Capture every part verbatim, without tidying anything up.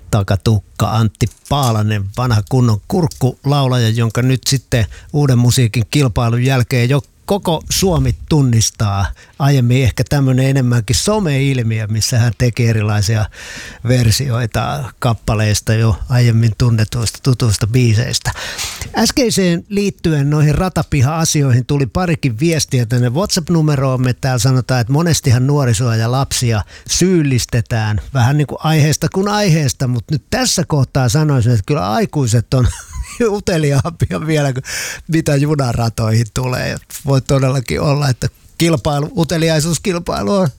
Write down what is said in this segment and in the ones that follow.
takatukka Antti Paalanen, vanha kunnon kurkkulaulaja, jonka nyt sitten uuden musiikin kilpailun jälkeen jo koko Suomi tunnistaa. Aiemmin ehkä tämmöinen enemmänkin some-ilmiö, missä hän teki erilaisia versioita kappaleista jo aiemmin tunnetuista tutuista biiseistä. Äskeiseen liittyen noihin ratapiha-asioihin tuli parikin viestiä tänne WhatsApp-numeroomme. Täällä sanotaan, että monestihan nuorisoa ja lapsia syyllistetään vähän niin kuin aiheesta kuin aiheesta, mutta nyt tässä kohtaa sanoisin, että kyllä aikuiset on uteliaampia vielä, mitä junaratoihin tulee. Voi todellakin olla, että kilpailu, uteliaisuuskilpailu on,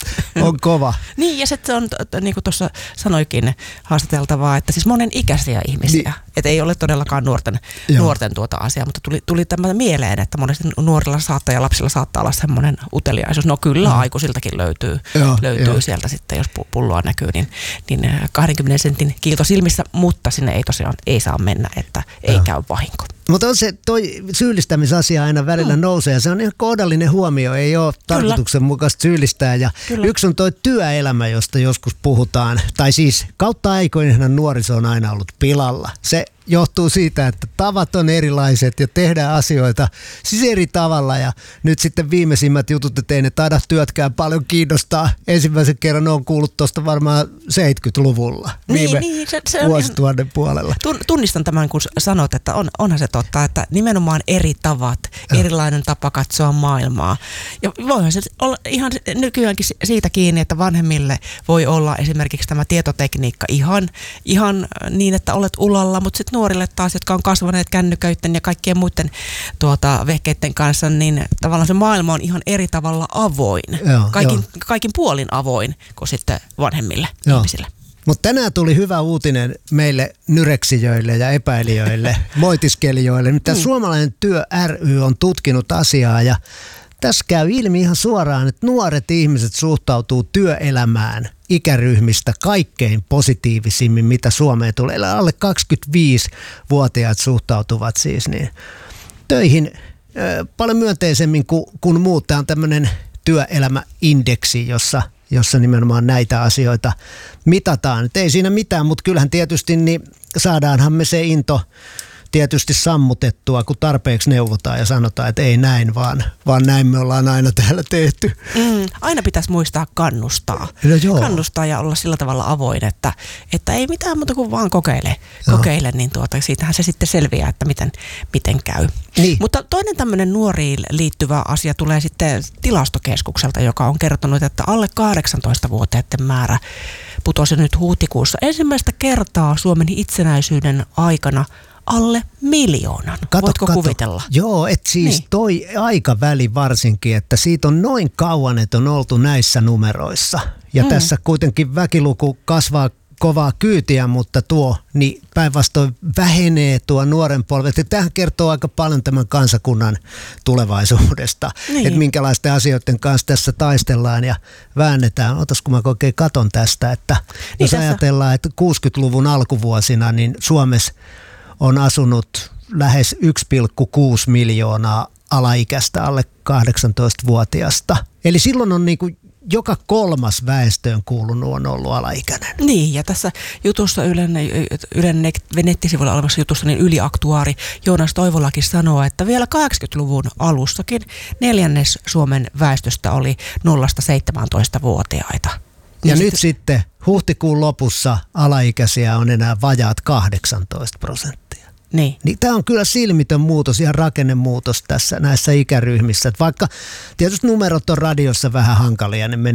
on kova. Niin, ja sitten on, niin kuin tuossa sanoikin, haastateltavaa, että siis monen ikäisiä ihmisiä. Niin. Että ei ole todellakaan nuorten, nuorten tuota asiaa, mutta tuli, tuli tämä mieleen, että monesti nuorilla saattaa ja lapsilla saattaa olla semmoinen uteliaisuus. No kyllä, mm. aikuisiltakin löytyy, joo, löytyy joo. sieltä sitten, jos pulloa näkyy, niin, niin kahdenkymmenen sentin kiilto silmissä, mutta sinne ei tosiaan ei saa mennä, että ei joo. käy vahinko. Mutta on se toi syyllistämisasia aina välillä mm. nousee ja se on ihan kohdallinen huomio, ei ole tarkoituksenmukaista syyllistää. Ja Kyllä. yksi on toi työelämä, josta joskus puhutaan, tai siis kautta aikoinaan nuoriso on aina ollut pilalla. Se johtuu siitä, että tavat on erilaiset ja tehdään asioita siis eri tavalla ja nyt sitten viimeisimmät jutut, että ei ne taida työtkään paljon kiinnostaa. Ensimmäisen kerran on kuullut tuosta varmaan seitsemänkymmentäluvulla viime niin, niin, se, se vuosituhannen puolella. Tunnistan tämän, kun sanot, että on, onhan se totta, että nimenomaan eri tavat, ja. erilainen tapa katsoa maailmaa. Ja voihan se olla ihan nykyäänkin siitä kiinni, että vanhemmille voi olla esimerkiksi tämä tietotekniikka ihan, ihan niin, että olet ulalla, mutta sitten nuorille taas, jotka on kasvaneet kännyköiden ja kaikkien muiden tuota, vehkeiden kanssa, niin tavallaan se maailma on ihan eri tavalla avoin. Joo, kaikin, jo. kaikin puolin avoin kuin sitten vanhemmille joo. ihmisille. Mutta tänään tuli hyvä uutinen meille nyreksijöille ja epäilijöille, moitiskelijoille. Mitä mm. Suomalainen työ ry on tutkinut asiaa ja tässä käy ilmi ihan suoraan, että nuoret ihmiset suhtautuu työelämään ikäryhmistä kaikkein positiivisimmin, mitä Suomeen tulee. Alle kaksikymmentäviisivuotiaat suhtautuvat siis niin töihin ö, paljon myönteisemmin kuin, kuin muut. Tämä on tämmöinen työelämäindeksi, jossa, jossa nimenomaan näitä asioita mitataan. Et ei siinä mitään, mutta kyllähän tietysti niin saadaanhan me se into tietysti sammutettua, kun tarpeeksi neuvotaan ja sanotaan, että ei näin, vaan, vaan näin me ollaan aina täällä tehty. Mm, aina pitäisi muistaa kannustaa. No kannustaa ja olla sillä tavalla avoin, että, että ei mitään muuta kuin vaan kokeile. kokeile niin tuota, siitähän se sitten selviää, että miten, miten käy. Niin. Mutta toinen tämmöinen nuoriin liittyvä asia tulee sitten tilastokeskukselta, joka on kertonut, että alle kahdeksantoistavuotiaiden määrä putosi nyt huhtikuussa ensimmäistä kertaa Suomen itsenäisyyden aikana alle miljoonan. Kato, Voitko kato. kuvitella? Joo, että siis niin. toi aikaväli varsinkin, että siitä on noin kauan, että on oltu näissä numeroissa. Ja mm. tässä kuitenkin väkiluku kasvaa kovaa kyytiä, mutta tuo niin päinvastoin vähenee tuo nuoren polven. Tämähän kertoo aika paljon tämän kansakunnan tulevaisuudesta, niin. että minkälaisten asioiden kanssa tässä taistellaan ja väännetään. Otas kun mä oikein katon tästä, että niin jos tässä ajatellaan, että kuusikymmentäluvun alkuvuosina niin Suomessa on asunut lähes yksi pilkku kuusi miljoonaa alaikäistä alle kahdeksantoistavuotiasta. Eli silloin on niin kuin joka kolmas väestöön kuulunut on ollut alaikäinen. Niin, ja tässä jutussa Ylen, Ylen nettisivuilla olevassa jutussa niin yliaktuaari Joonas Toivolakin sanoo, että vielä kahdeksankymmentäluvun alussakin neljännes Suomen väestöstä oli nollasta seitsemääntoista-vuotiaita. Ja, ja nyt sitten, sitten huhtikuun lopussa alaikäisiä on enää vajaat kahdeksantoista prosenttia. Niin. Niin tämä on kyllä silmitön muutos, ihan rakennemuutos tässä näissä ikäryhmissä. Et vaikka tietysti numerot on radiossa vähän hankalia, niin